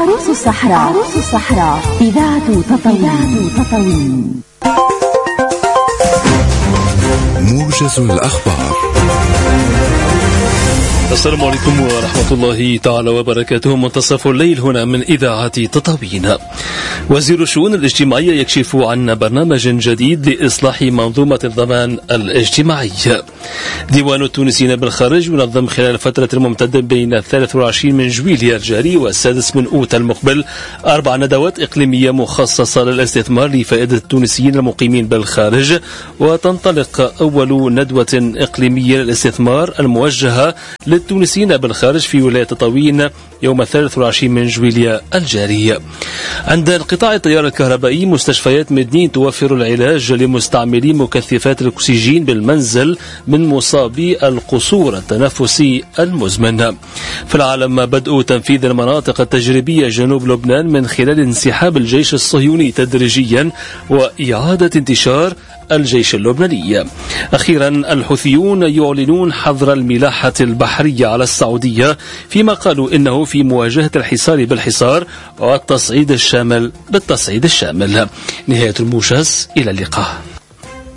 عروس الصحراء إذاعة تطاوين. موجز الأخبار. السلام عليكم ورحمة الله تعالى وبركاته. منتصف الليل هنا من إذاعة تطاوين. وزير الشؤون الاجتماعية يكشف عن برنامج جديد لإصلاح منظومة الضمان الاجتماعي. ديوان التونسيين بالخارج ينظم خلال الفترة الممتدة بين 23 من جويلية الجاري و6 من أوت المقبل 4 ندوات إقليمية مخصصة للاستثمار لفائدة التونسيين المقيمين بالخارج. وتنطلق أول ندوة إقليمية للاستثمار الموجهة للتونسيين بالخارج في ولاية تطاوين يوم 23 من جويلية الجاري. عند انقطاع التيار الكهربائي، مستشفيات مدنين توفر العلاج لمستعملي مكثفات الأكسجين بالمنزل من مصابي القصور التنفسي المزمن. في العالم، بدء تنفيذ المناطق التجريبية جنوب لبنان من خلال انسحاب الجيش الصهيوني تدريجيا وإعادة انتشار الجيش اللبناني. أخيرا، الحوثيون يعلنون حظر الملاحة البحرية على السعودية، فيما قالوا إنه في مواجهة الحصار بالحصار والتصعيد الشامل بالتصعيد الشامل. نهاية الموجز، إلى اللقاء.